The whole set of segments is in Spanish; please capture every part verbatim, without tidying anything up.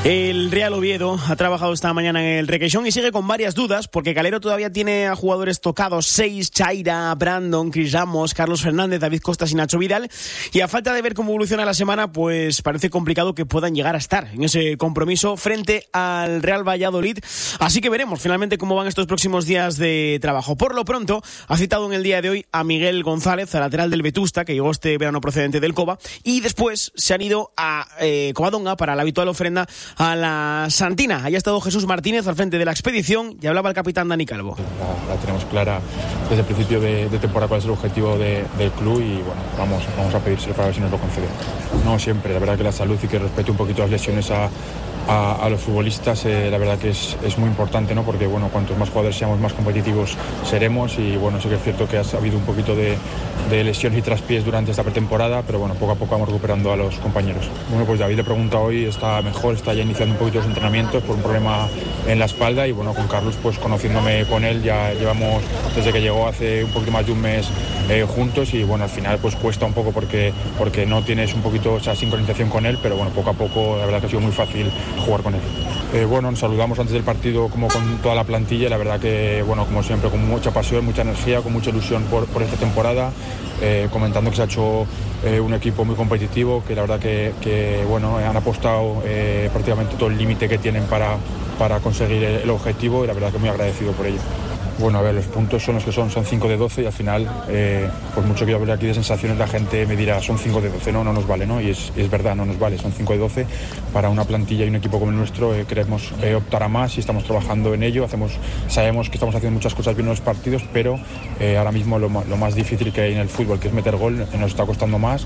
El Real Oviedo ha trabajado esta mañana en el Requeixón y sigue con varias dudas porque Calero todavía tiene a jugadores tocados, seis, Chaira, Brandon, Chris Ramos, Carlos Fernández, David Costas y Nacho Vidal, y a falta de ver cómo evoluciona la semana, pues parece complicado que puedan llegar a estar en ese compromiso frente al Real Valladolid, así que veremos finalmente cómo van estos próximos días de trabajo. Por lo pronto, ha citado en el día de hoy a Miguel González, a lateral del Vetusta, que llegó este verano procedente del Cova, y después se han ido a eh, Covadonga para la habitual ofrenda a la Santina. Ahí ha estado Jesús Martínez al frente de la expedición y hablaba el capitán Dani Calvo. La, la tenemos clara desde el principio de, de temporada cuál es el objetivo de, del club y bueno, vamos, vamos a pedírselo para ver si nos lo concede. No siempre, la verdad que la salud y que respete un poquito las lesiones a A, a los futbolistas, eh, la verdad que es, es muy importante, ¿no? Porque bueno, cuantos más jugadores seamos, más competitivos seremos y bueno, sí que es cierto que ha habido un poquito de, de lesiones y traspiés durante esta pretemporada, pero bueno, poco a poco vamos recuperando a los compañeros. Bueno, pues David le pregunta hoy, está mejor, está ya iniciando un poquito los entrenamientos por un problema en la espalda y bueno, con Carlos, pues conociéndome con él, ya llevamos desde que llegó hace un poquito más de un mes eh, juntos y bueno, al final pues cuesta un poco porque, porque no tienes un poquito esa sincronización con él, pero bueno, poco a poco la verdad que ha sido muy fácil jugar con él. Eh, bueno, nos saludamos antes del partido como con toda la plantilla, la verdad que, bueno, como siempre, con mucha pasión, mucha energía, con mucha ilusión por, por esta temporada, eh, comentando que se ha hecho eh, un equipo muy competitivo, que la verdad que, que bueno, han apostado eh, prácticamente todo el límite que tienen para, para conseguir el, el objetivo y la verdad que muy agradecido por ello. Bueno, a ver, los puntos son los que son, son cinco de doce y al final, eh, por mucho que yo hable aquí de sensaciones, la gente me dirá, son cinco de doce, no, no nos vale, ¿no? Y es, es verdad, no nos vale, son cinco de doce. Para una plantilla y un equipo como el nuestro eh, queremos eh, optar a más y estamos trabajando en ello, hacemos, sabemos que estamos haciendo muchas cosas bien en los partidos, pero eh, ahora mismo lo, lo más difícil que hay en el fútbol, que es meter gol, nos está costando más.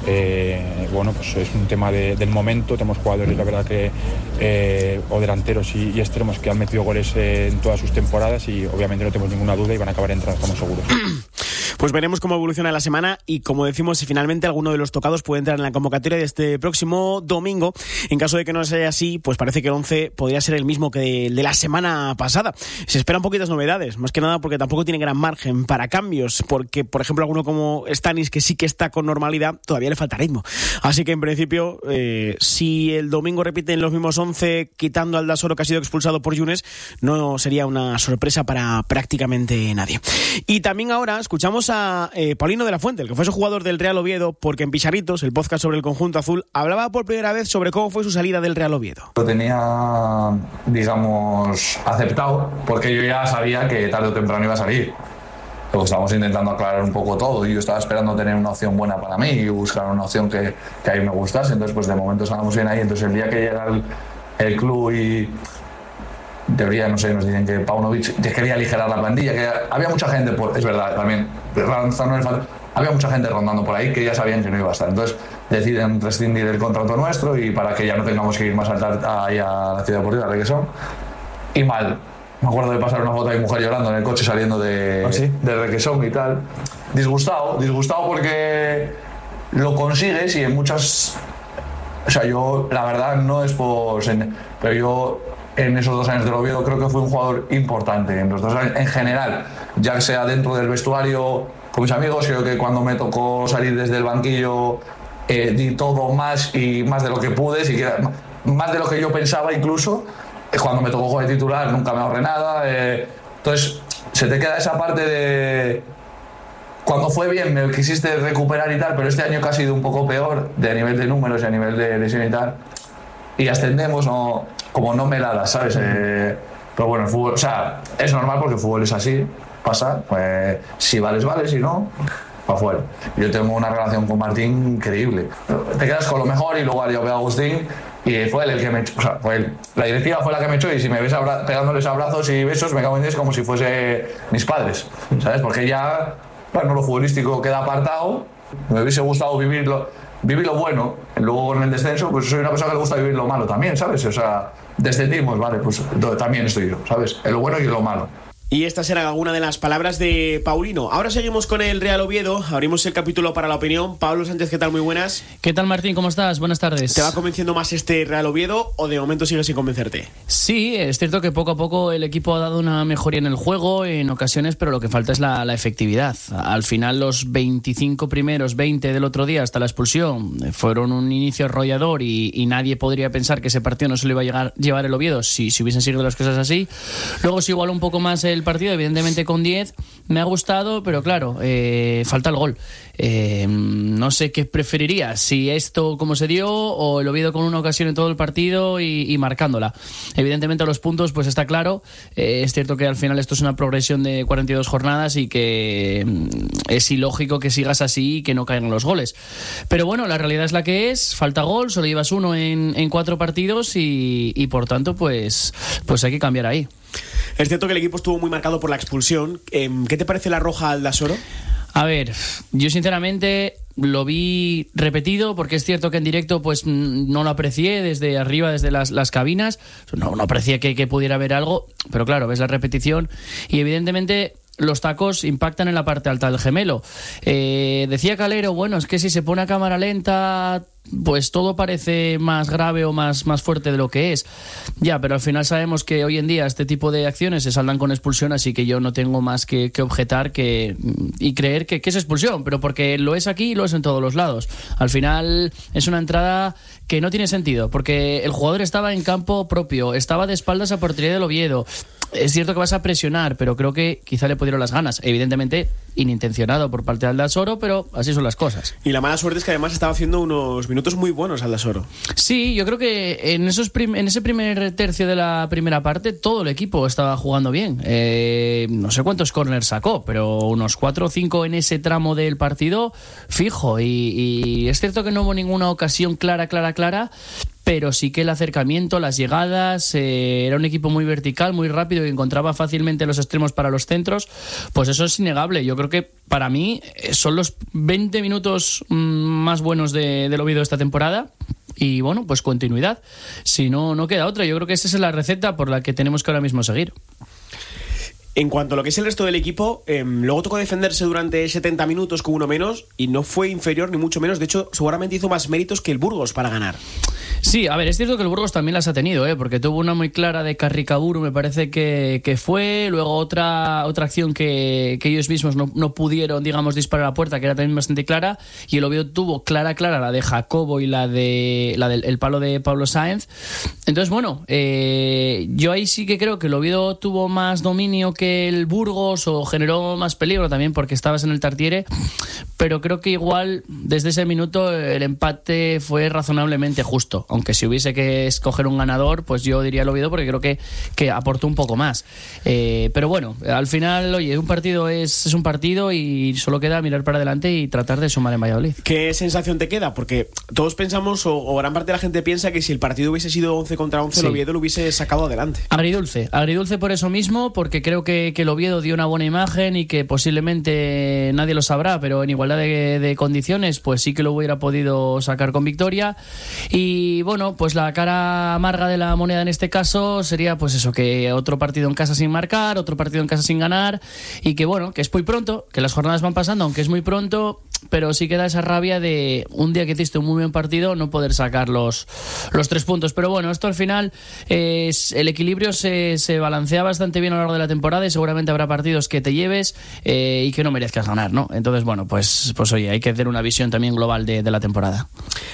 Eh, bueno, pues es un tema de, del momento, tenemos jugadores, la verdad que, eh, o delanteros y, y extremos que han metido goles eh, en todas sus temporadas y obviamente no tenemos ninguna duda y van a acabar entrando, estamos seguros. Pues veremos cómo evoluciona la semana y, como decimos, si finalmente alguno de los tocados puede entrar en la convocatoria de este próximo domingo. En caso de que no sea así, pues parece que el once podría ser el mismo que el de la semana pasada. Se esperan poquitas novedades, más que nada porque tampoco tiene gran margen para cambios, porque, por ejemplo, alguno como Stanis, que sí que está con normalidad, todavía le falta ritmo. Así que, en principio, eh, si el domingo repiten los mismos once, quitando al Dasoro, que ha sido expulsado por Yunes, no sería una sorpresa para prácticamente nadie. Y también ahora escuchamos a eh, Paulino de la Fuente, el que fue su jugador del Real Oviedo, porque en Picharritos, el podcast sobre el conjunto azul, hablaba por primera vez sobre cómo fue su salida del Real Oviedo. Lo tenía, digamos, aceptado, porque yo ya sabía que tarde o temprano iba a salir. Luego estábamos intentando aclarar un poco todo y yo estaba esperando tener una opción buena para mí y buscar una opción que, que a mí me gustase. Entonces, pues de momento estábamos bien ahí. Entonces, el día que llega el, el club y en teoría, no sé, nos dicen que Paunovic quería aligerar la plantilla, que había mucha gente, por, es verdad, también, había mucha gente rondando por ahí que ya sabían que no iba a estar. Entonces deciden rescindir el contrato nuestro y para que ya no tengamos que ir más allá a la ciudad deportiva de Requesón. Y mal, me acuerdo de pasar una foto de mi mujer llorando en el coche saliendo de, ¿ah, sí? de Requesón y tal. Disgustado, disgustado porque lo consigues y en muchas... O sea, yo, la verdad, no es por... Pero yo... En esos dos años del Oviedo creo que fue un jugador importante en los dos años, en general, ya sea dentro del vestuario con mis amigos. Creo que cuando me tocó salir desde el banquillo eh, di todo más y más de lo que pude, siquiera, más de lo que yo pensaba incluso. Eh, cuando me tocó jugar de titular nunca me ahorré nada. Eh, entonces se te queda esa parte de... Cuando fue bien me quisiste recuperar y tal, pero este año que ha sido un poco peor de a nivel de números y a nivel de lesión y tal. Y ascendemos, no, como no me la das, ¿sabes? Eh, pero bueno, el fútbol, o sea, es normal porque el fútbol es así, pasa, pues si vales, vales, si no, para afuera. Yo tengo una relación con Martín increíble. Te quedas con lo mejor y luego yo veo a Agustín y fue él el que me echó, o sea, fue él. La directiva fue la que me echó y si me ves abra- pegándoles abrazos y besos, me cago en Dios como si fuese mis padres, ¿sabes? Porque ya, bueno, lo futbolístico queda apartado, me hubiese gustado vivirlo. Vivir lo bueno, luego con el descenso, pues soy una persona que le gusta vivir lo malo también, ¿sabes? O sea, descendimos, vale, pues también estoy yo, ¿sabes? En lo bueno y en lo malo. Y estas eran algunas de las palabras de Paulino. Ahora seguimos con el Real Oviedo. Abrimos el capítulo para la opinión. Pablo Sánchez, ¿qué tal? Muy buenas. ¿Qué tal, Martín? ¿Cómo estás? Buenas tardes. ¿Te va convenciendo más este Real Oviedo o de momento sigue sin convencerte? Sí, es cierto que poco a poco el equipo ha dado una mejoría en el juego en ocasiones, pero lo que falta es la, la efectividad. Al final los veinticinco primeros, veinte del otro día hasta la expulsión fueron un inicio arrollador y, y nadie podría pensar que ese partido no se lo iba a llegar, llevar el Oviedo si, si hubiesen seguido las cosas así. Luego se igualó un poco más el partido, evidentemente con diez, me ha gustado, pero claro, eh, falta el gol. Eh, no sé qué preferiría, si esto como se dio o el Oviedo con una ocasión en todo el partido y, y marcándola. Evidentemente los puntos, pues está claro. Eh, es cierto que al final esto es una progresión de cuarenta y dos jornadas y que es ilógico que sigas así y que no caigan los goles. Pero bueno, la realidad es la que es, falta gol, solo llevas uno en, en cuatro partidos y, y por tanto pues, pues hay que cambiar ahí. Es cierto que el equipo estuvo muy marcado por la expulsión. ¿Qué te parece la roja al Aldasoro? A ver, yo sinceramente lo vi repetido porque es cierto que en directo pues no lo aprecié desde arriba, desde las, las cabinas. No, no aprecié que, que pudiera haber algo, pero claro, ves la repetición y evidentemente los tacos impactan en la parte alta del gemelo. Eh, decía Calero, bueno, es que si se pone a cámara lenta pues todo parece más grave o más, más fuerte de lo que es. Ya, pero al final sabemos que hoy en día este tipo de acciones se saldan con expulsión, así que yo no tengo más que, que objetar que, y creer que, que es expulsión, pero porque lo es aquí y lo es en todos los lados. Al final es una entrada que no tiene sentido, porque el jugador estaba en campo propio, estaba de espaldas a portería del Oviedo. Es cierto que vas a presionar, pero creo que quizá le pudieron las ganas. Evidentemente, inintencionado por parte de Aldasoro, pero así son las cosas. Y la mala suerte es que además estaba haciendo unos minutos muy buenos Aldasoro. Sí, yo creo que en, esos prim- en ese primer tercio de la primera parte todo el equipo estaba jugando bien. Eh, no sé cuántos corners sacó, pero unos cuatro o cinco en ese tramo del partido fijo. Y, y es cierto que no hubo ninguna ocasión clara, clara, clara, pero sí que el acercamiento, las llegadas, eh, era un equipo muy vertical, muy rápido y encontraba fácilmente los extremos para los centros. Pues eso es innegable. Yo creo que para mí son los veinte minutos más buenos de, del Oviedo esta temporada. Y bueno, pues continuidad. Si no, no queda otra. Yo creo que esa es la receta por la que tenemos que ahora mismo seguir. En cuanto a lo que es el resto del equipo, eh, luego tocó defenderse durante setenta minutos con uno menos y no fue inferior ni mucho menos. De hecho, seguramente hizo más méritos que el Burgos para ganar. Sí, a ver, es cierto que el Burgos también las ha tenido, ¿eh? Porque tuvo una muy clara de Carricaburu, me parece que, que fue. Luego otra otra acción que, que ellos mismos no, no pudieron, digamos, disparar a la puerta, que era también bastante clara. Y el Oviedo tuvo clara, clara la de Jacobo y la de la del el palo de Pablo Sáenz. Entonces, bueno, eh, yo ahí sí que creo que el Oviedo tuvo más dominio que el Burgos o generó más peligro también porque estabas en el Tartiere, pero creo que igual desde ese minuto el empate fue razonablemente justo, aunque si hubiese que escoger un ganador pues yo diría el Oviedo porque creo que, que aportó un poco más, eh, pero bueno, al final oye, un partido es, es un partido y solo queda mirar para adelante y tratar de sumar en Valladolid. ¿Qué sensación te queda? Porque todos pensamos o, o gran parte de la gente piensa que si el partido hubiese sido once contra once, sí, el Oviedo lo hubiese sacado adelante. Agridulce, agridulce por eso mismo, porque creo que Que, que el Oviedo dio una buena imagen y que posiblemente nadie lo sabrá, pero en igualdad de, de condiciones pues sí que lo hubiera podido sacar con victoria. Y bueno, pues la cara amarga de la moneda en este caso sería pues eso, que otro partido en casa sin marcar, otro partido en casa sin ganar y que bueno, que es muy pronto, que las jornadas van pasando, aunque es muy pronto, pero sí queda esa rabia de un día que hiciste un muy buen partido no poder sacar los, los tres puntos. Pero bueno, esto al final es, el equilibrio se, se balancea bastante bien a lo largo de la temporada y seguramente habrá partidos que te lleves eh, y que no merezcas ganar, ¿no? Entonces, bueno, pues, pues oye, hay que hacer una visión también global de, de la temporada.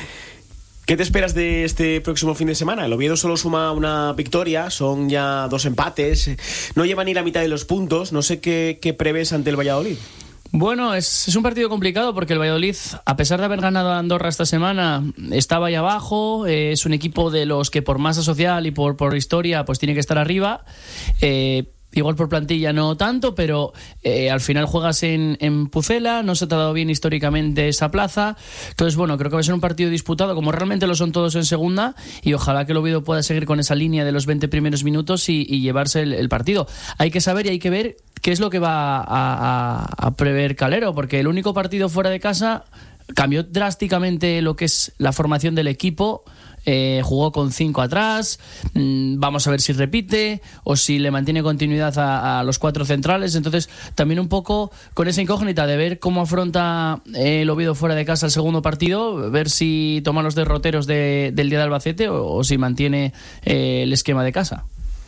¿Qué te esperas de este próximo fin de semana? El Oviedo solo suma una victoria, son ya dos empates, no lleva ni la mitad de los puntos. No sé qué, qué prevés ante el Valladolid. Bueno, es, es un partido complicado porque el Valladolid, a pesar de haber ganado a Andorra esta semana, estaba ahí abajo. Eh, es un equipo de los que por masa social y por, por historia pues tiene que estar arriba. Eh, Igual por plantilla no tanto, pero eh, al final juegas en, en Pucela, no se te ha dado bien históricamente esa plaza. Entonces, bueno, creo que va a ser un partido disputado, como realmente lo son todos en segunda, y ojalá que el Oviedo pueda seguir con esa línea de los veinte primeros minutos y, y llevarse el, el partido. Hay que saber y hay que ver qué es lo que va a, a, a prever Calero, porque el único partido fuera de casa cambió drásticamente lo que es la formación del equipo. eh, jugó con cinco atrás, mm, vamos a ver si repite o si le mantiene continuidad a, a los cuatro centrales. Entonces también un poco con esa incógnita de ver cómo afronta eh, el Oviedo fuera de casa el segundo partido, ver si toma los derroteros de, del día de Albacete o, o si mantiene eh, el esquema de casa.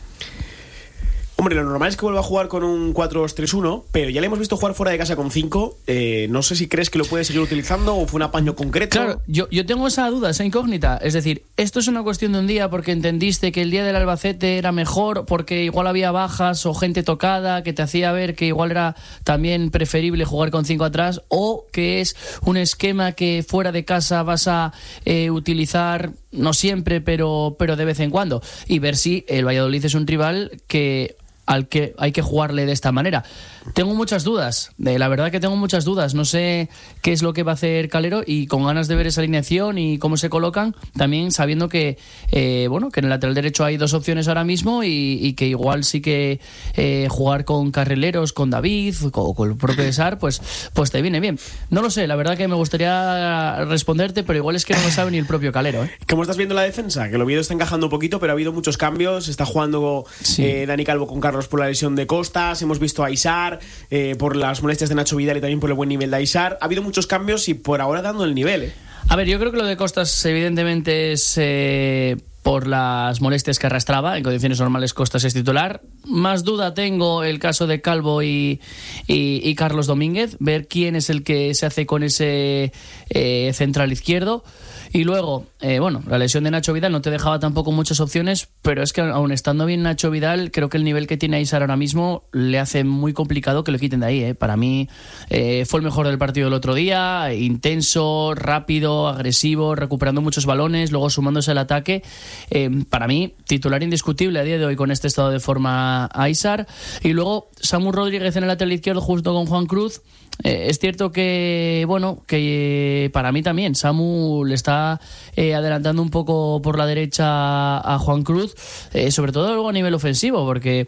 Hombre, lo normal es que vuelva a jugar con un cuatro dos tres uno, pero ya le hemos visto jugar fuera de casa con cinco. Eh, no sé si crees que lo puede seguir utilizando o fue un apaño concreto. Claro, yo, yo tengo esa duda, esa incógnita. Es decir, esto es una cuestión de un día porque entendiste que el día del Albacete era mejor porque igual había bajas o gente tocada que te hacía ver que igual era también preferible jugar con cinco atrás, o que es un esquema que fuera de casa vas a eh, utilizar, no siempre, pero, pero de vez en cuando, y ver si el Valladolid es un rival que al que hay que jugarle de esta manera. Tengo muchas dudas, de la verdad que tengo muchas dudas. No sé qué es lo que va a hacer Calero, y con ganas de ver esa alineación y cómo se colocan, también sabiendo que eh, bueno, que en el lateral derecho hay dos opciones ahora mismo y, y que igual sí que eh, jugar con carrileros, con David o con el propio Desar, pues, pues te viene bien. No lo sé, la verdad que me gustaría responderte, pero igual es que no lo sabe ni el propio Calero, ¿eh? ¿Cómo estás viendo la defensa? Que el Oviedo está encajando un poquito, pero ha habido muchos cambios. Está jugando sí. eh, Dani Calvo con Carlos por la lesión de Costas, hemos visto a Aisar eh, por las molestias de Nacho Vidal y también por el buen nivel de Aisar. Ha habido muchos cambios y por ahora dando el nivel, ¿eh? A ver, yo creo que lo de Costas evidentemente es eh, por las molestias que arrastraba. En condiciones normales Costas es titular. Más duda tengo el caso de Calvo y, y, y Carlos Domínguez, ver quién es el que se hace con ese eh, central izquierdo. Y luego, eh, bueno, la lesión de Nacho Vidal no te dejaba tampoco muchas opciones, pero es que aun estando bien Nacho Vidal, creo que el nivel que tiene Aisar ahora mismo le hace muy complicado que lo quiten de ahí, ¿eh? Para mí eh, fue el mejor del partido del otro día, intenso, rápido, agresivo, recuperando muchos balones, luego sumándose al ataque. Eh, para mí, titular indiscutible a día de hoy con este estado de forma Aisar. Y luego Samu Rodríguez en el lateral izquierdo junto con Juan Cruz. Eh, es cierto que, bueno, que eh, para mí también Samu le está eh, adelantando un poco por la derecha a Juan Cruz, eh, sobre todo luego a nivel ofensivo, porque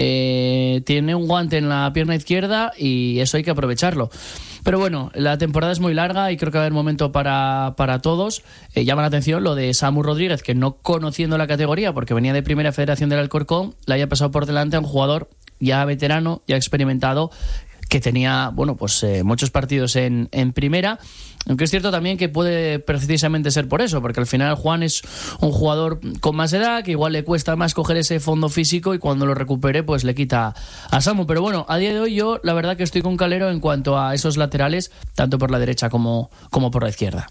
eh, tiene un guante en la pierna izquierda y eso hay que aprovecharlo. Pero bueno, la temporada es muy larga y creo que va a haber momento para, para todos. Eh, llama la atención lo de Samu Rodríguez, que no conociendo la categoría, porque venía de Primera Federación del Alcorcón, le haya pasado por delante a un jugador ya veterano, ya experimentado, que tenía, bueno, pues eh, muchos partidos en, en primera, aunque es cierto también que puede precisamente ser por eso, porque al final Juan es un jugador con más edad, que igual le cuesta más coger ese fondo físico y cuando lo recupere pues le quita a Samu. Pero bueno, a día de hoy yo la verdad que estoy con Calero en cuanto a esos laterales, tanto por la derecha como, como por la izquierda.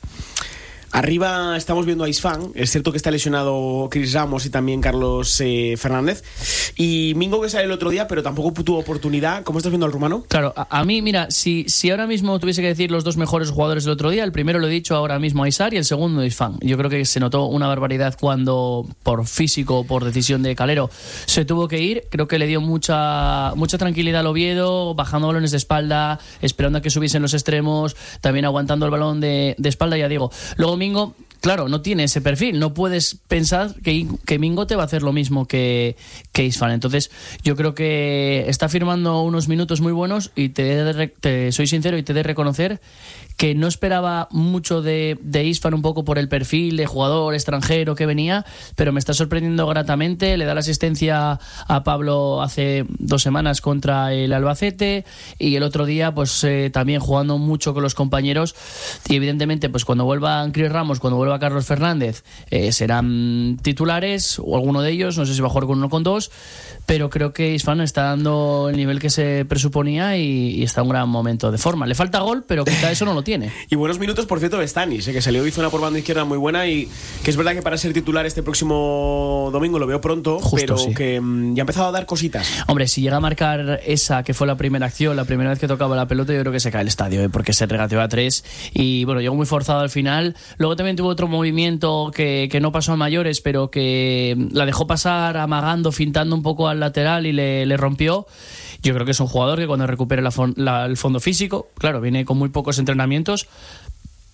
Arriba estamos viendo a Isfán. Es cierto que está lesionado Chris Ramos y también Carlos eh, Fernández. Y Mingo, que sale el otro día, pero tampoco tuvo oportunidad. ¿Cómo estás viendo al rumano? Claro, a, a mí, mira, si, si ahora mismo tuviese que decir los dos mejores jugadores del otro día, el primero lo he dicho ahora mismo a Aisar y el segundo Isfán. Yo creo que se notó una barbaridad cuando, por físico, por decisión de Calero, se tuvo que ir. Creo que le dio mucha, mucha tranquilidad al Oviedo, bajando balones de espalda, esperando a que subiesen los extremos, también aguantando el balón de, de espalda, ya digo. Luego Mingo, claro, no tiene ese perfil. No puedes pensar que, que Mingo te va a hacer lo mismo que, que Isfán. Entonces, yo creo que está firmando unos minutos muy buenos y te, te soy sincero y te de reconocer que no esperaba mucho de, de Isfán, un poco por el perfil de jugador extranjero que venía, pero me está sorprendiendo gratamente. Le da la asistencia a Pablo hace dos semanas contra el Albacete y el otro día pues eh, también jugando mucho con los compañeros, y evidentemente pues cuando vuelvan Chris Ramos, cuando vuelva Carlos Fernández, eh, serán titulares, o alguno de ellos, no sé si va a jugar con uno o con dos, pero creo que Isfán está dando el nivel que se presuponía y, y está en un gran momento de forma. Le falta gol, pero quizá eso no lo tiene. Y buenos minutos, por cierto, de Stanis, eh, que salió, hizo una por banda izquierda muy buena, y que es verdad que para ser titular este próximo domingo lo veo pronto, Justo, pero sí. que mmm, ya ha empezado a dar cositas. Hombre, si llega a marcar esa que fue la primera acción, la primera vez que tocaba la pelota, yo creo que se cae el estadio, eh, porque se regateó a tres y bueno, llegó muy forzado al final. Luego también tuvo otro movimiento que, que no pasó a mayores, pero que la dejó pasar amagando, fintando un poco al lateral y le, le rompió. Yo creo que es un jugador que cuando recupere la, la, el fondo físico, claro, viene con muy pocos entrenamientos,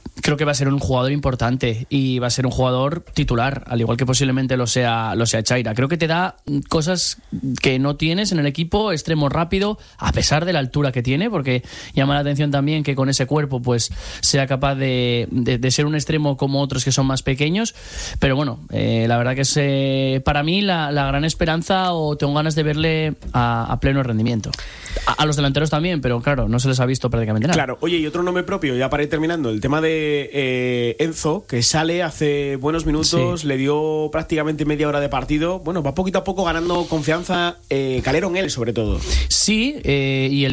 creo que va a ser un jugador importante y va a ser un jugador titular, al igual que posiblemente lo sea lo sea Chaira. Creo que te da cosas que no tienes en el equipo, extremo rápido, a pesar de la altura que tiene, porque llama la atención también que con ese cuerpo pues sea capaz de, de, de ser un extremo como otros que son más pequeños. Pero bueno, eh, la verdad que es eh, para mí la, la gran esperanza, o tengo ganas de verle a, a pleno rendimiento. A, a los delanteros también, pero claro, no se les ha visto prácticamente nada. Claro, oye, y otro nombre propio, ya para ir terminando, el tema de eh, Enzo, que sale hace buenos minutos, sí. Le dio prácticamente media hora de partido. Bueno, va poquito a poco ganando confianza, eh, Calero en él sobre todo. Sí, eh, y el